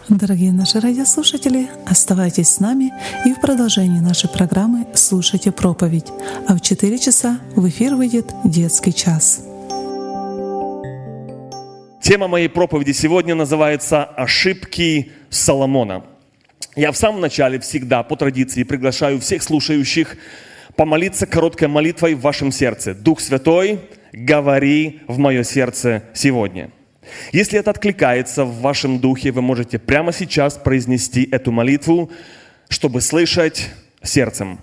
Дорогие наши радиослушатели, оставайтесь с нами и в продолжении нашей программы слушайте проповедь. А в 4 часа в эфир выйдет детский час. Тема моей проповеди сегодня называется «Ошибки Соломона». Я в самом начале всегда по традиции приглашаю всех слушающих помолиться короткой молитвой в вашем сердце. «Дух Святой, говори в мое сердце сегодня». Если это откликается в вашем духе, вы можете прямо сейчас произнести эту молитву, чтобы слышать сердцем.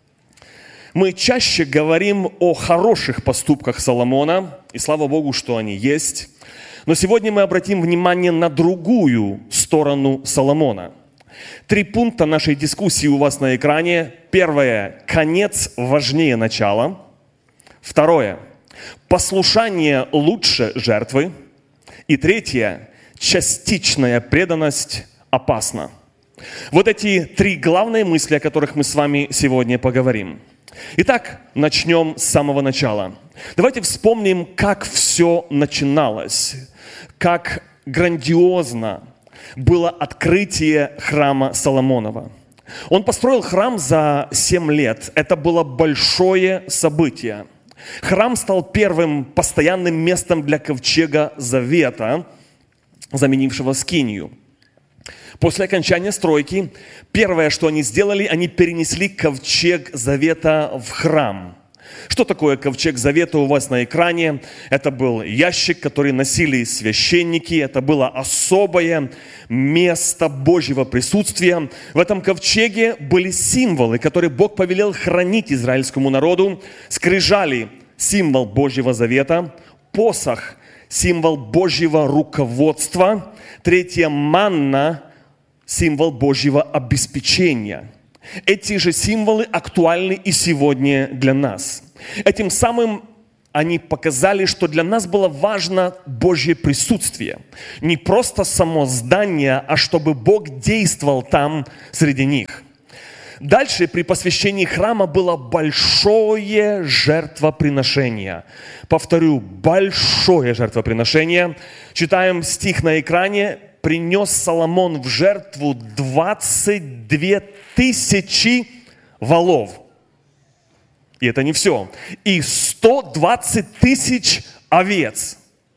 Мы чаще говорим о хороших поступках Соломона, и слава Богу, что они есть. Но сегодня мы обратим внимание на другую сторону Соломона. 3 пункта нашей дискуссии у вас на экране. Первое – конец важнее начала. Второе – послушание лучше жертвы. И третье – частичная преданность опасна. Вот эти 3 главные мысли, о которых мы с вами сегодня поговорим. Итак, начнем с самого начала. Давайте вспомним, как все начиналось, как грандиозно было открытие храма Соломонова. Он построил храм за 7 лет. Это было большое событие. Храм стал первым постоянным местом для ковчега завета, заменившего скинию. После окончания стройки, первое, что они сделали, они перенесли ковчег завета в храм. Что такое ковчег завета у вас на экране? Это был ящик, который носили священники. Это было особое место Божьего присутствия. В этом ковчеге были символы, которые Бог повелел хранить израильскому народу. Скрижали – символ Божьего завета. Посох – символ Божьего руководства. Третье – манна – символ Божьего обеспечения. Эти же символы актуальны и сегодня для нас. Этим самым они показали, что для нас было важно Божье присутствие. Не просто само здание, а чтобы Бог действовал там среди них. Дальше при посвящении храма было большое жертвоприношение. Повторю, большое жертвоприношение. Читаем стих на экране. «Принес Соломон в жертву 22 тысячи волов». И это не все. И 120 тысяч овец.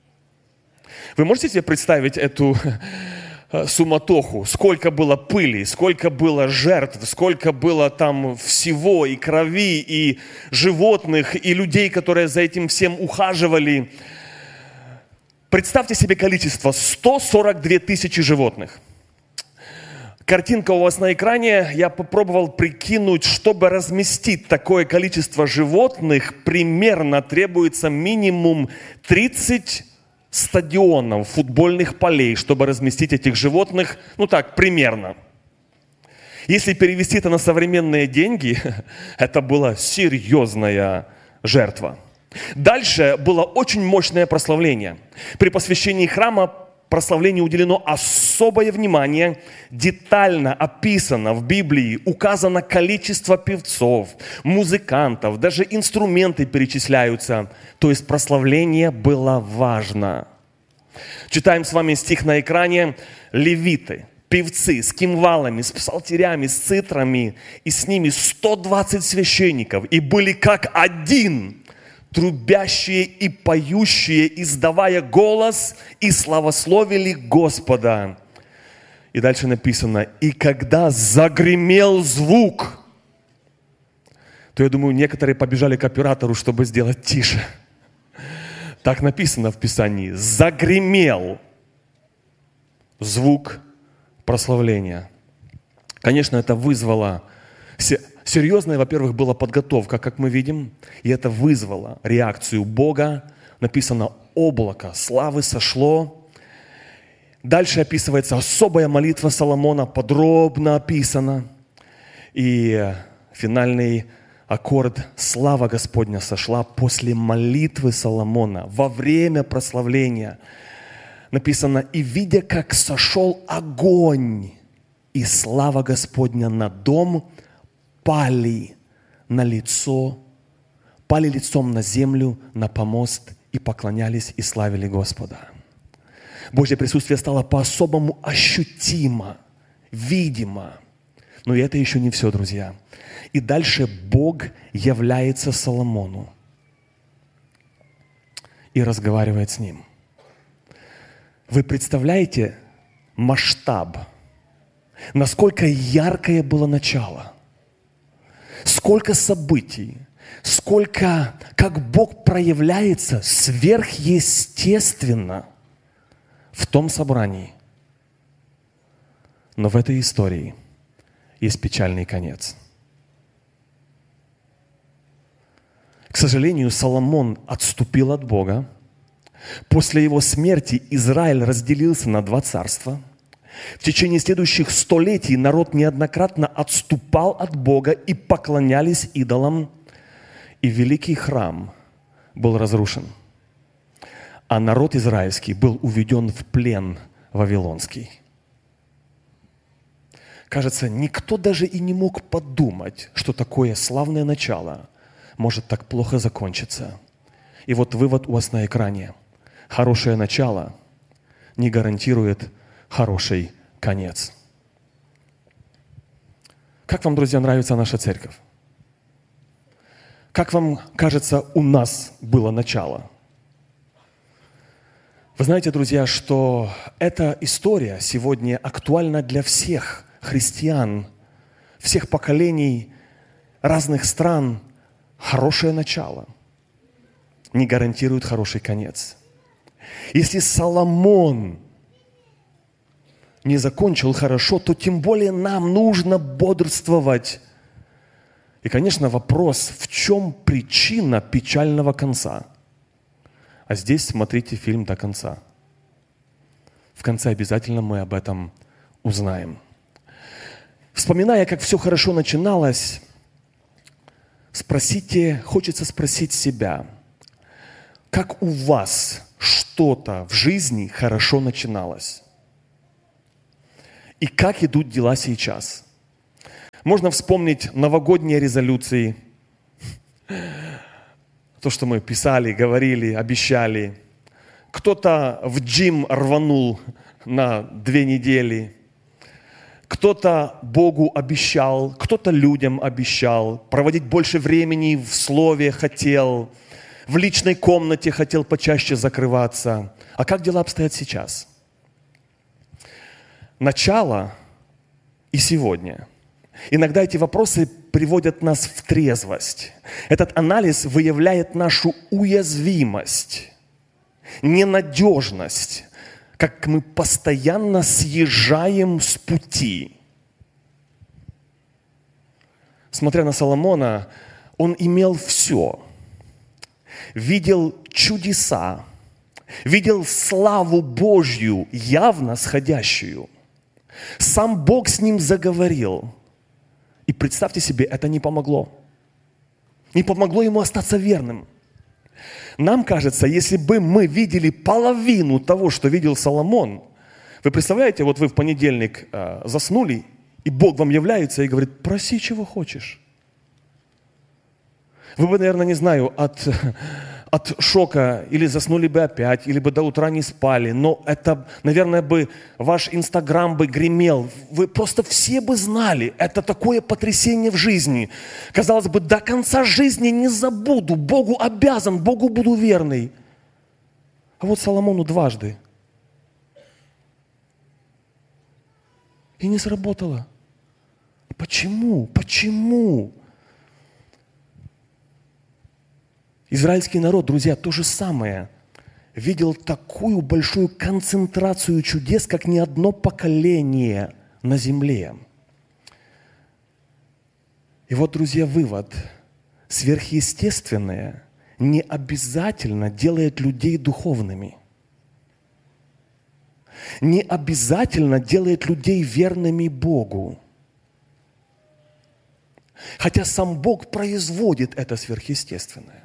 Вы можете себе представить эту суматоху? Сколько было пыли, сколько было жертв, сколько было там всего, и крови, и животных, и людей, которые за этим всем ухаживали. Представьте себе количество: 142 тысячи животных. Картинка у вас на экране. Я попробовал прикинуть, чтобы разместить такое количество животных, примерно требуется минимум 30 стадионов, футбольных полей, чтобы разместить этих животных, ну так, примерно. Если перевести это на современные деньги, это была серьезная жертва. Дальше было очень мощное прославление. При посвящении храма прославлению уделено особое внимание, детально описано в Библии, указано количество певцов, музыкантов, даже инструменты перечисляются. То есть прославление было важно. Читаем с вами стих на экране. Левиты, певцы с кимвалами, с псалтирями, с цитрами, и с ними 120 священников, и были как один, трубящие и поющие, издавая голос, и славословили Господа. И дальше написано: и когда загремел звук, то, я думаю, некоторые побежали к оператору, чтобы сделать тише. Так написано в Писании: загремел звук прославления. Конечно, это вызвало... Серьезная, во-первых, была подготовка, как мы видим, и это вызвало реакцию Бога. Написано: облако славы сошло. Дальше описывается особая молитва Соломона, подробно описана. И финальный аккорд: слава Господня сошла после молитвы Соломона, во время прославления. Написано: и видя, как сошел огонь, и слава Господня на дом, пали лицом на землю, на помост, и поклонялись и славили Господа. Божье присутствие стало по-особому ощутимо, видимо. Но и это еще не все, друзья. И дальше Бог является Соломону и разговаривает с ним. Вы представляете масштаб, насколько яркое было начало, сколько событий, сколько, как Бог проявляется сверхъестественно в том собрании. Но в этой истории есть печальный конец. К сожалению, Соломон отступил от Бога. После его смерти Израиль разделился на два царства. В течение следующих столетий народ неоднократно отступал от Бога и поклонялись идолам, и великий храм был разрушен. А народ израильский был уведен в плен вавилонский. Кажется, никто даже и не мог подумать, что такое славное начало может так плохо закончиться. И вот вывод у вас на экране. Хорошее начало не гарантирует хороший конец. Как вам, друзья, нравится наша церковь? Как вам кажется, у нас было начало? Вы знаете, друзья, что эта история сегодня актуальна для всех христиан, всех поколений, разных стран. Хорошее начало не гарантирует хороший конец. Если Соломон не закончил хорошо, то тем более нам нужно бодрствовать. И, конечно, вопрос, в чем причина печального конца? А здесь смотрите фильм до конца. В конце обязательно мы об этом узнаем. Вспоминая, как все хорошо начиналось, хочется спросить себя, как у вас что-то в жизни хорошо начиналось? И как идут дела сейчас? Можно вспомнить новогодние резолюции, то, что мы писали, говорили, обещали. Кто-то в джим рванул на 2 недели. Кто-то Богу обещал, кто-то людям обещал, проводить больше времени в слове хотел, в личной комнате хотел почаще закрываться. А как дела обстоят сейчас? Начало и сегодня. Иногда эти вопросы приводят нас в трезвость. Этот анализ выявляет нашу уязвимость, ненадежность, как мы постоянно съезжаем с пути. Смотря на Соломона, он имел все. Видел чудеса, видел славу Божью, явно сходящую. Сам Бог с ним заговорил. И представьте себе, это не помогло. Не помогло ему остаться верным. Нам кажется, если бы мы видели половину того, что видел Соломон, вы представляете, вот вы в понедельник заснули, и Бог вам является и говорит: проси, чего хочешь. Вы бы, наверное, не знаю, от шока или заснули бы опять, или бы до утра не спали, но это, наверное, бы ваш Инстаграм бы гремел. Вы просто все бы знали, это такое потрясение в жизни. Казалось бы, до конца жизни не забуду, Богу обязан, Богу буду верный. А вот Соломону дважды. И не сработало. Почему? Почему? Израильский народ, друзья, то же самое. Видел такую большую концентрацию чудес, как ни одно поколение на земле. И вот, друзья, вывод. Сверхъестественное не обязательно делает людей духовными. Не обязательно делает людей верными Богу. Хотя сам Бог производит это сверхъестественное.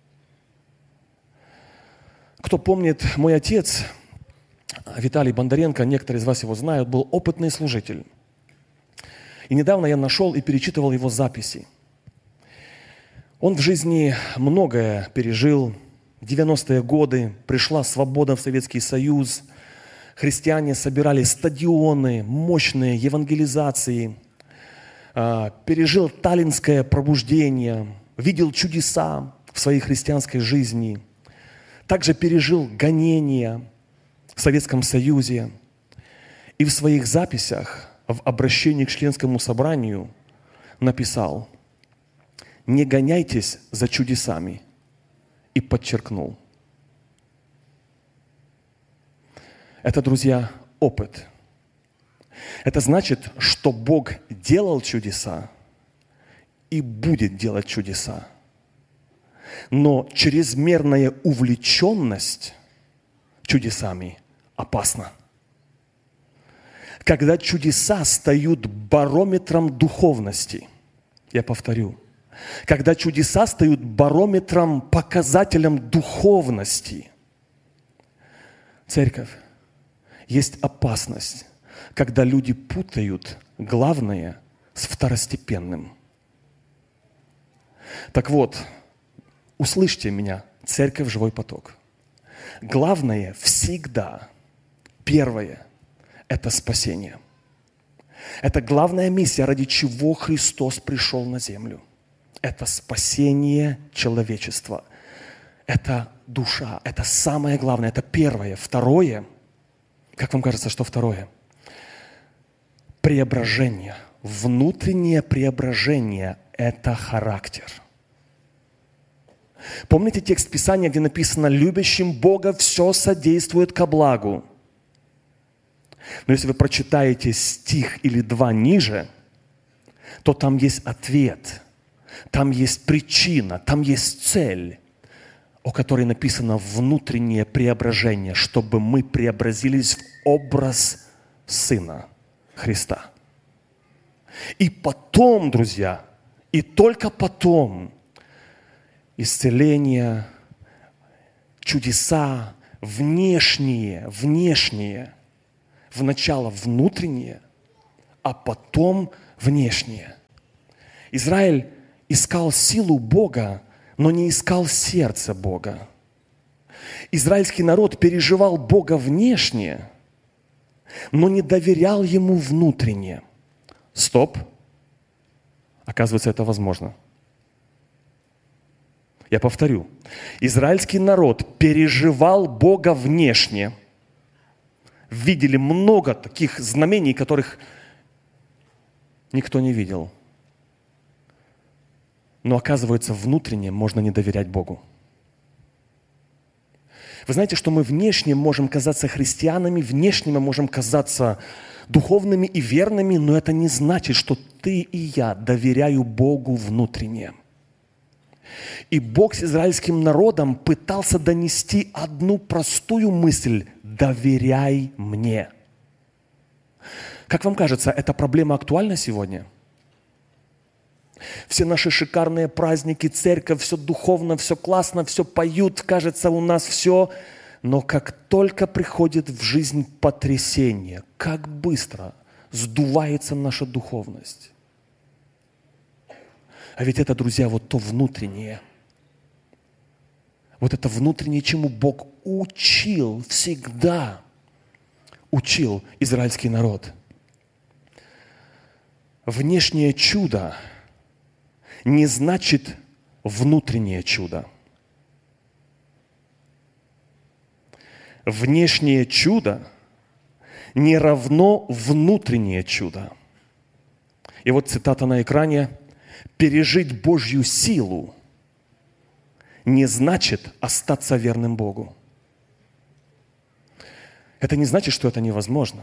Кто помнит, мой отец, Виталий Бондаренко, некоторые из вас его знают, был опытный служитель. И недавно я нашел и перечитывал его записи. Он в жизни многое пережил. В 90-е годы пришла свобода в Советский Союз. Христиане собирали стадионы, мощные евангелизации, пережил таллинское пробуждение, видел чудеса в своей христианской жизни, также пережил гонения в Советском Союзе. И в своих записях в обращении к членскому собранию написал: «Не гоняйтесь за чудесами», и подчеркнул. Это, друзья, опыт. Это значит, что Бог делал чудеса и будет делать чудеса. Но чрезмерная увлеченность чудесами опасна. Когда чудеса стают барометром духовности, я повторю, когда чудеса стают барометром, показателем духовности, церковь, есть опасность, когда люди путают главное с второстепенным. Так вот, услышьте меня, церковь «Живой поток». Главное всегда, первое, это спасение. Это главная миссия, ради чего Христос пришел на землю. Это спасение человечества. Это душа, это самое главное, это первое. Второе, как вам кажется, что второе? Преображение. Внутреннее преображение – это характер. Помните текст Писания, где написано: «Любящим Бога все содействует ко благу». Но если вы прочитаете стих или два ниже, то там есть ответ, там есть причина, там есть цель, о которой написано внутреннее преображение, чтобы мы преобразились в образ Сына Христа. И потом, друзья, и только потом исцеление, чудеса, внешние, вначале внутреннее, а потом внешнее. Израиль искал силу Бога, но не искал сердце Бога. Израильский народ переживал Бога внешне, но не доверял Ему внутренне. Стоп! Оказывается, это возможно. Я повторю. Израильский народ переживал Бога внешне. Видели много таких знамений, которых никто не видел. Но оказывается, внутренне можно не доверять Богу. Вы знаете, что мы внешне можем казаться христианами, внешне мы можем казаться духовными и верными, но это не значит, что ты и я доверяю Богу внутренне. И Бог с израильским народом пытался донести одну простую мысль: доверяй мне. Как вам кажется, эта проблема актуальна сегодня? Все наши шикарные праздники, церковь, все духовно, все классно, все поют, кажется, у нас все. Но как только приходит в жизнь потрясение, как быстро сдувается наша духовность. А ведь это, друзья, вот то внутреннее. Вот это внутреннее, чему Бог всегда учил израильский народ. Внешнее чудо не значит внутреннее чудо. Внешнее чудо не равно внутреннее чудо. И вот цитата на экране: «Пережить Божью силу не значит остаться верным Богу». Это не значит, что это невозможно.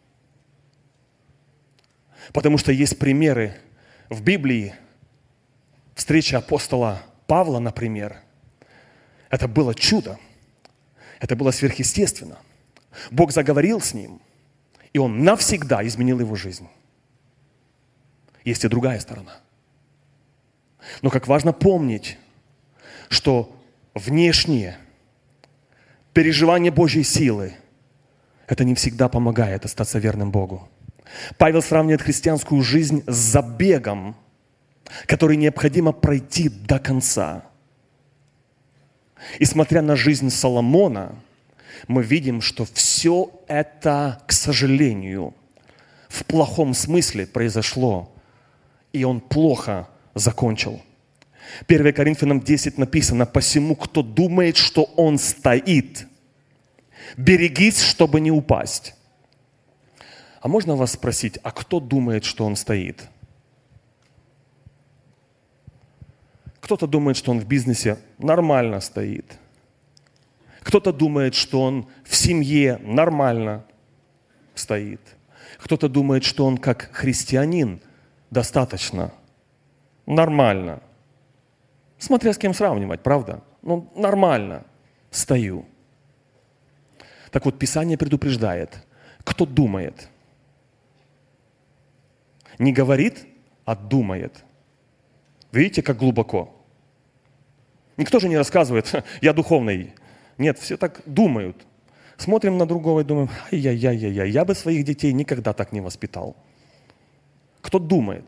Потому что есть примеры в Библии. Встреча апостола Павла, например, это было чудо. Это было сверхъестественно. Бог заговорил с ним, и он навсегда изменил его жизнь. Есть и другая сторона. Но как важно помнить, что внешнее переживание Божьей силы это не всегда помогает остаться верным Богу. Павел сравнивает христианскую жизнь с забегом, который необходимо пройти до конца. И смотря на жизнь Соломона, мы видим, что все это, к сожалению, в плохом смысле произошло, и он плохо закончил. 1 Коринфянам 10 написано: «Посему, кто думает, что он стоит, берегись, чтобы не упасть». А можно вас спросить, а кто думает, что он стоит? Кто-то думает, что он в бизнесе нормально стоит. Кто-то думает, что он в семье нормально стоит. Кто-то думает, что он как христианин достаточно нормально. Смотря с кем сравнивать, правда? Ну, нормально стою. Так вот, Писание предупреждает, кто думает. Не говорит, а думает. Видите, как глубоко? Никто же не рассказывает: я духовный. Нет, все так думают. Смотрим на другого и думаем: ай-яй-яй-яй, я бы своих детей никогда так не воспитал. Кто думает?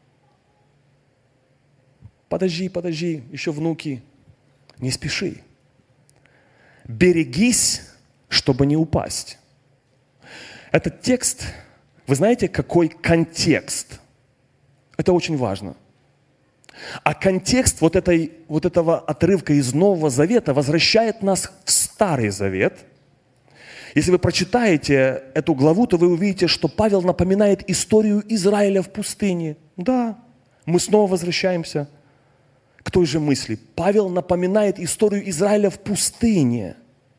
Подожди, еще внуки. Не спеши. Берегись, чтобы не упасть. Этот текст, вы знаете, какой контекст? Это очень важно. А контекст вот этого отрывка из Нового Завета возвращает нас в Старый Завет. Если вы прочитаете эту главу, то вы увидите, что Павел напоминает историю Израиля в пустыне. Да, мы снова возвращаемся к той же мысли. Павел напоминает историю Израиля в пустыне.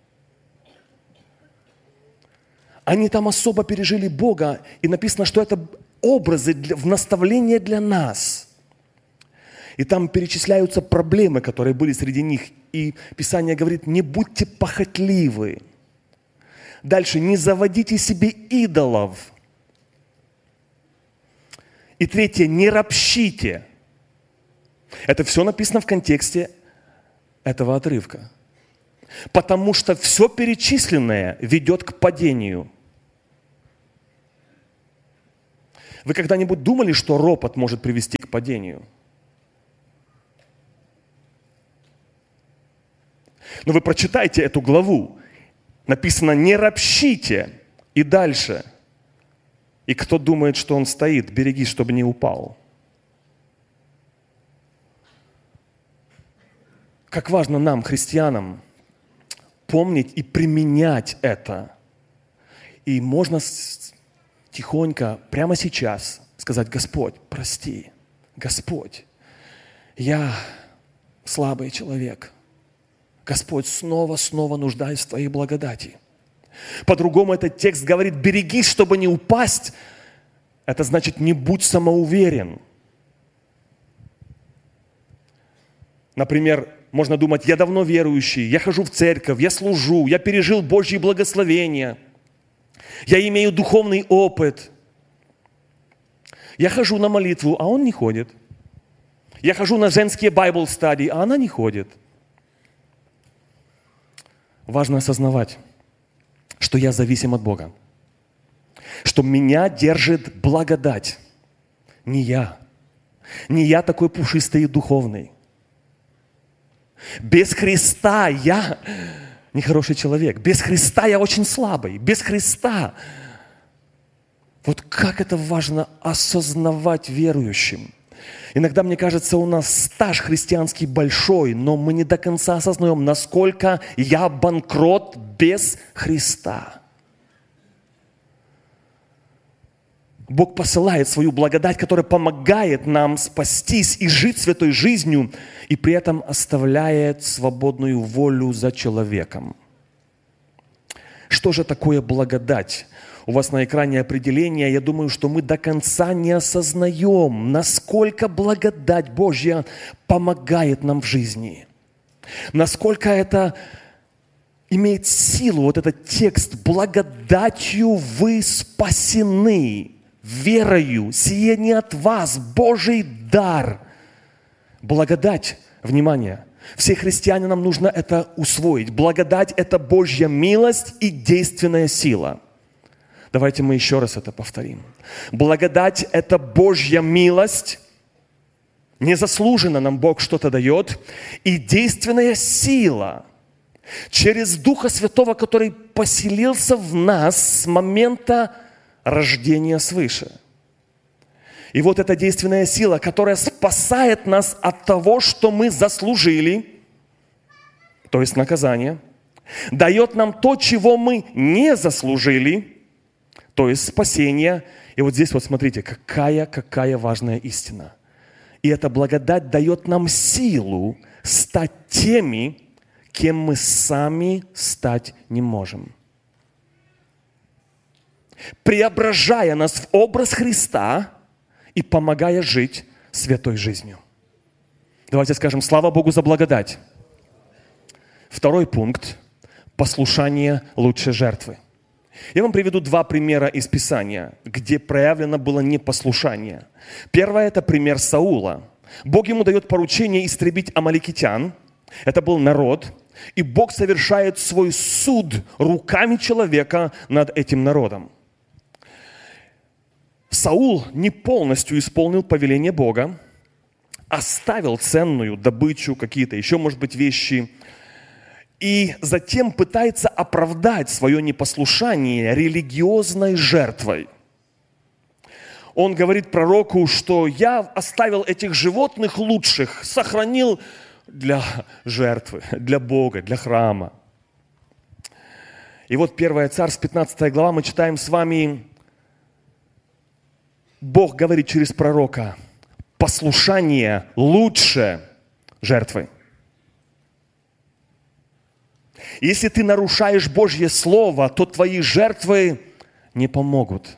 Они там особо пережили Бога, и написано, что это образы в наставление для нас. И там перечисляются проблемы, которые были среди них. И Писание говорит: не будьте похотливы. Дальше: не заводите себе идолов. И третье: не ропщите. Это все написано в контексте этого отрывка. Потому что все перечисленное ведет к падению. Вы когда-нибудь думали, что ропот может привести к падению? Но вы прочитайте эту главу. Написано: не ропщите. И дальше: и кто думает, что он стоит, берегись, чтобы не упал. Как важно нам, христианам, помнить и применять это. И можно тихонько, прямо сейчас сказать: Господь, прости. Господь, я слабый человек. Господь, снова нуждаюсь в Твоей благодати. По-другому этот текст говорит: берегись, чтобы не упасть. Это значит: не будь самоуверен. Например, можно думать: я давно верующий, я хожу в церковь, я служу, я пережил Божьи благословения, я имею духовный опыт. Я хожу на молитву, а он не ходит. Я хожу на женские Bible study, а она не ходит. Важно осознавать, что я зависим от Бога, что меня держит благодать. Не я такой пушистый и духовный. Без Христа я нехороший человек. Без Христа я очень слабый. Без Христа. Вот как это важно осознавать верующим. Иногда, мне кажется, у нас стаж христианский большой, но мы не до конца осознаем, насколько я банкрот без Христа. Бог посылает свою благодать, которая помогает нам спастись и жить святой жизнью, и при этом оставляет свободную волю за человеком. Что же такое благодать? У вас на экране определение. Я думаю, что мы до конца не осознаем, насколько благодать Божья помогает нам в жизни. Насколько это имеет силу, вот этот текст: «Благодатью вы спасены». Верою, сие не от вас, Божий дар. Благодать, внимание, все христианам нужно это усвоить. Благодать – это Божья милость и действенная сила. Давайте мы еще раз это повторим. Благодать – это Божья милость, незаслуженно нам Бог что-то дает, и действенная сила. через Духа Святого, который поселился в нас с момента рождения свыше. И вот эта действенная сила, которая спасает нас от того, что мы заслужили, то есть наказание, дает нам то, чего мы не заслужили, то есть спасение. И вот здесь вот смотрите, какая важная истина. И эта благодать дает нам силу стать теми, кем мы сами стать не можем. Преображая нас в образ Христа и помогая жить святой жизнью. Давайте скажем: слава Богу за благодать. Второй пункт – послушание лучше жертвы. Я вам приведу два примера из Писания, где проявлено было непослушание. Первое – это пример Саула. Бог ему дает поручение истребить амаликитян. Это был народ. И Бог совершает свой суд руками человека над этим народом. Саул не полностью исполнил повеление Бога, оставил ценную добычу, какие-то еще, может быть, вещи, и затем пытается оправдать свое непослушание религиозной жертвой. Он говорит пророку, что я оставил этих животных лучших, сохранил для жертвы, для Бога, для храма. И вот 1 Царств, 15 глава, мы читаем с вами, Бог говорит через пророка: послушание лучше жертвы. Если ты нарушаешь Божье Слово, то твои жертвы не помогут.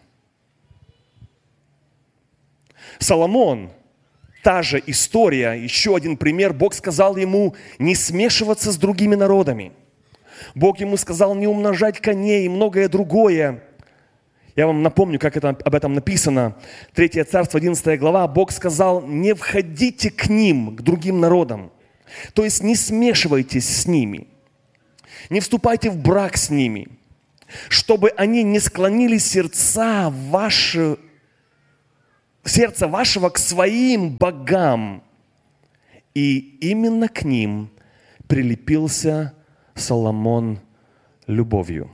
Соломон, та же история, еще один пример. Бог сказал ему не смешиваться с другими народами. Бог ему сказал не умножать коней и многое другое. Я вам напомню, как об этом написано. 3 Царство, 11 глава. Бог сказал: не входите к ним, к другим народам. То есть не смешивайтесь с ними. Не вступайте в брак с ними, чтобы они не склонили сердца вашего к своим богам. И именно к ним прилепился Соломон любовью.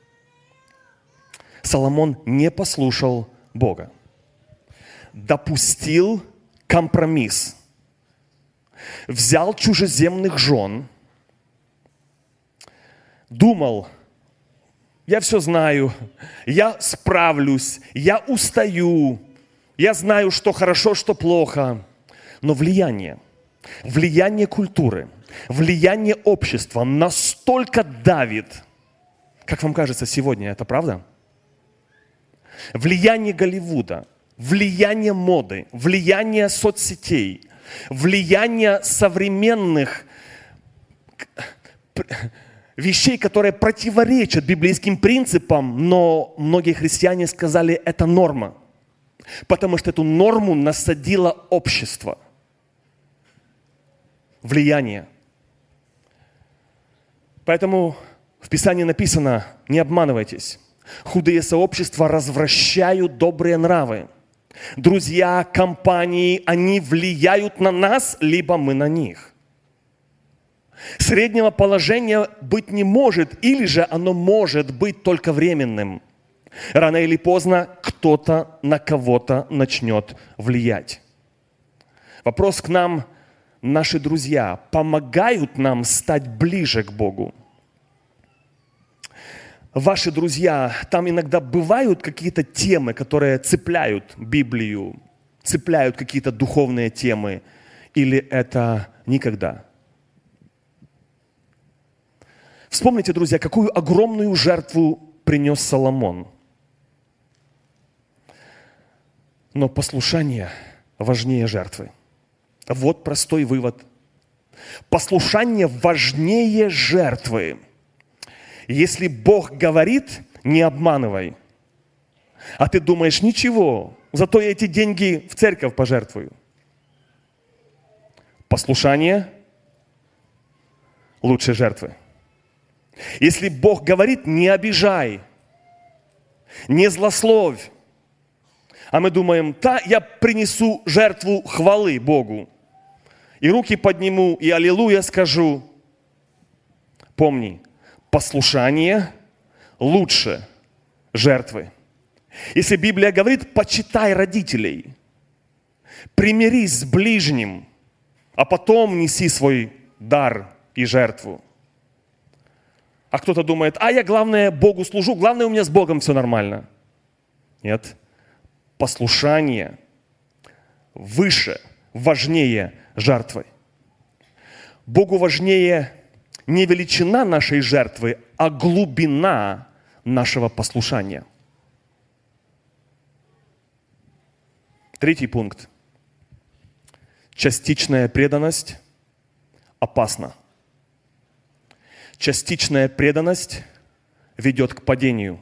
Соломон не послушал Бога, допустил компромисс, взял чужеземных жен, думал: я все знаю, я справлюсь, я устаю, я знаю, что хорошо, что плохо. Но влияние культуры, влияние общества настолько давит. Как вам кажется, сегодня это правда? Влияние Голливуда, влияние моды, влияние соцсетей, влияние современных вещей, которые противоречат библейским принципам, но многие христиане сказали, это норма, потому что эту норму насадило общество. Влияние. Поэтому в Писании написано: не обманывайтесь. Худые сообщества развращают добрые нравы. Друзья, компании, они влияют на нас, либо мы на них. Среднего положения быть не может, или же оно может быть только временным. Рано или поздно кто-то на кого-то начнет влиять. Вопрос к нам: наши друзья помогают нам стать ближе к Богу? Ваши друзья, там иногда бывают какие-то темы, которые цепляют Библию, цепляют какие-то духовные темы, или это никогда? Вспомните, друзья, какую огромную жертву принес Соломон. Но послушание важнее жертвы. Вот простой вывод. Послушание важнее жертвы. Если Бог говорит, не обманывай. А ты думаешь: ничего, зато я эти деньги в церковь пожертвую. Послушание лучше жертвы. Если Бог говорит, не обижай, не злословь. А мы думаем: да, я принесу жертву хвалы Богу. И руки подниму, и аллилуйя скажу. Помни, послушание лучше жертвы. Если Библия говорит, почитай родителей, примирись с ближним, а потом неси свой дар и жертву. А кто-то думает, я, главное, Богу служу, главное, у меня с Богом все нормально. Нет. Послушание выше, важнее жертвы. Богу важнее не величина нашей жертвы, а глубина нашего послушания. Третий пункт. Частичная преданность опасна. Частичная преданность ведет к падению.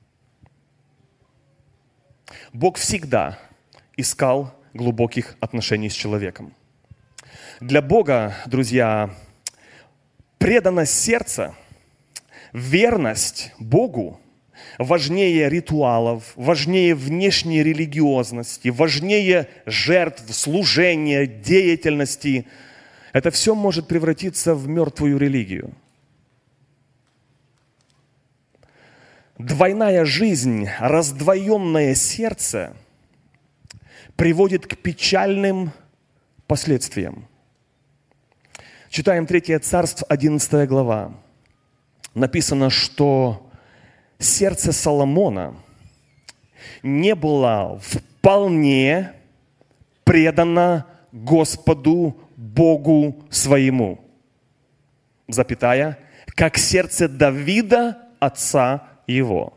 Бог всегда искал глубоких отношений с человеком. Для Бога, друзья, преданность сердца, верность Богу важнее ритуалов, важнее внешней религиозности, важнее жертв, служения, деятельности. Это все может превратиться в мертвую религию. Двойная жизнь, раздвоенное сердце приводит к печальным последствиям. Читаем 3 Царств, 11 глава. Написано, что сердце Соломона не было вполне предано Господу Богу своему, запятая, как сердце Давида, отца его.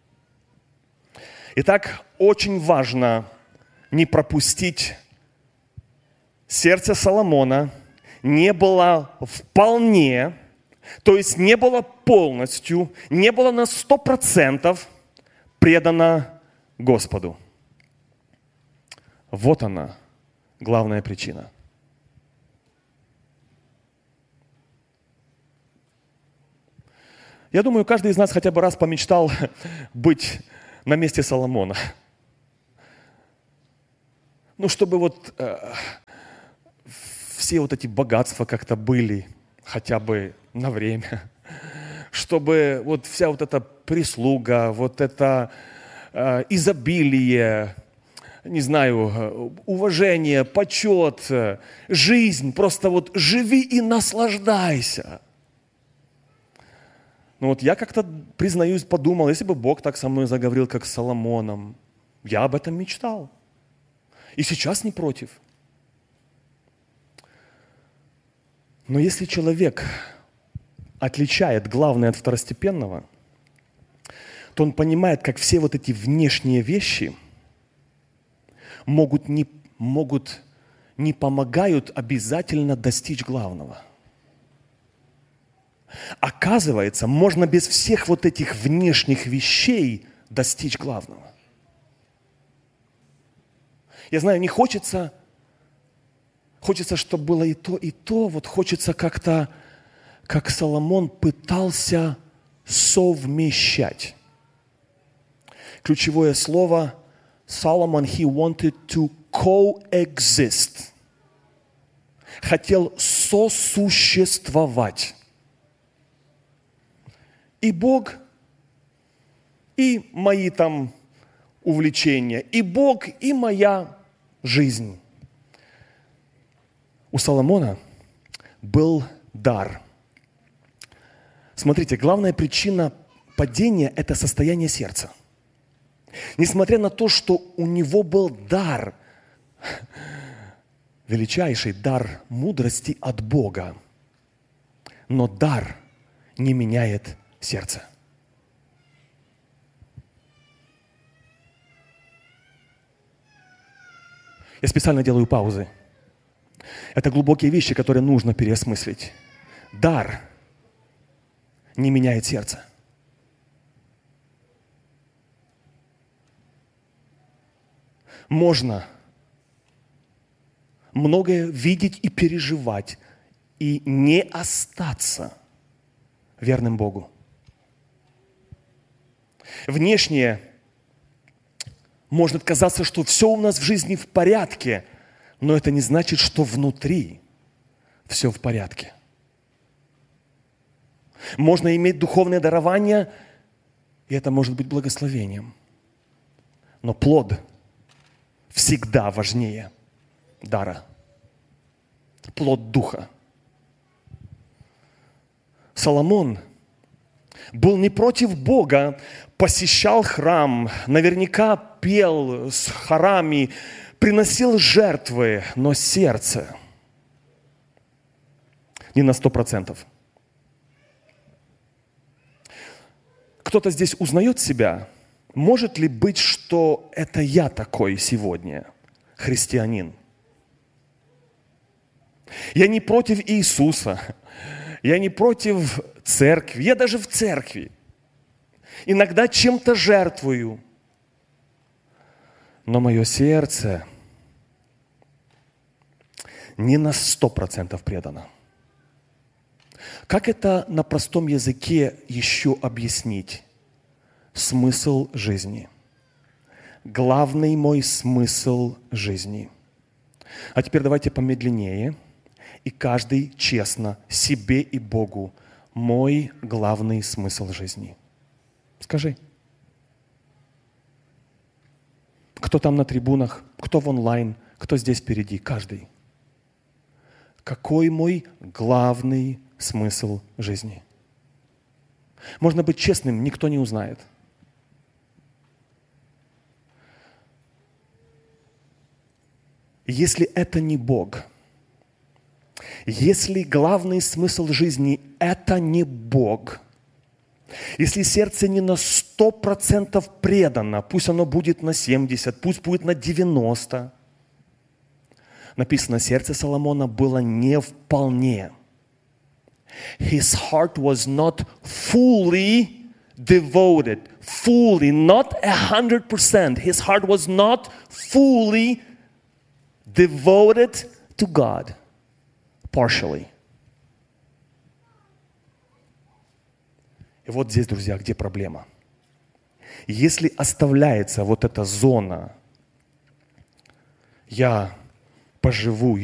Итак, очень важно не пропустить. Сердце Соломона не было вполне, то есть не было полностью, не было на 100% предано Господу. Вот она, главная причина. Я думаю, каждый из нас хотя бы раз помечтал быть на месте Соломона. Чтобы все вот эти богатства как-то были хотя бы на время. Чтобы вся эта прислуга, это изобилие, не знаю, уважение, почет, жизнь. Просто живи и наслаждайся. Я как-то, признаюсь, подумал, если бы Бог так со мной заговорил, как с Соломоном, я об этом мечтал. И сейчас не против. Но если человек отличает главное от второстепенного, то он понимает, как все эти внешние вещи не помогают обязательно достичь главного. Оказывается, можно без всех этих внешних вещей достичь главного. Я знаю, не хочется, чтобы было и то. Хочется как-то, как Соломон пытался совмещать. Ключевое слово Solomon, he wanted to coexist. Хотел сосуществовать. И Бог, и мои увлечения, и Бог, и моя жизнь. У Соломона был дар. Смотрите, главная причина падения – это состояние сердца. Несмотря на то, что у него был дар, величайший дар мудрости от Бога, но дар не меняет сердце. Я специально делаю паузы. Это глубокие вещи, которые нужно переосмыслить. Дар не меняет сердце. Можно многое видеть и переживать, и не остаться верным Богу. Внешне может казаться, что все у нас в жизни в порядке, но это не значит, что внутри все в порядке. Можно иметь духовное дарование, и это может быть благословением. Но плод всегда важнее дара. Плод Духа. Соломон был не против Бога, посещал храм, наверняка пел с хорами, приносил жертвы, но сердце не на 100%. Кто-то здесь узнает себя? Может ли быть, что это я такой сегодня, христианин? Я не против Иисуса, я не против церкви, я даже в церкви. Иногда чем-то жертвую, но мое сердце не на 100% предано. Как это на простом языке еще объяснить? Смысл жизни. Главный мой смысл жизни. А теперь давайте помедленнее. И каждый честно себе и Богу. Мой главный смысл жизни. Скажи. Кто там на трибунах, кто в онлайн, кто здесь впереди, каждый. Какой мой главный смысл жизни? Можно быть честным, никто не узнает. Если это не Бог, если главный смысл жизни – это не Бог, если сердце не на 100% предано, пусть оно будет на 70, пусть будет на 90. Написано, сердце Соломона было не вполне. His heart was not fully devoted, fully, not 100%. His heart was not fully devoted to God, partially. И вот здесь, друзья, где проблема. Если оставляется вот эта зона, я поживу